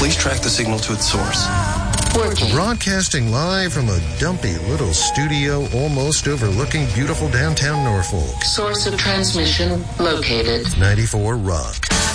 Please track the signal to its source. Working. Broadcasting live from a dumpy little studio almost overlooking beautiful downtown Norfolk. Source of transmission located. 94 Rock.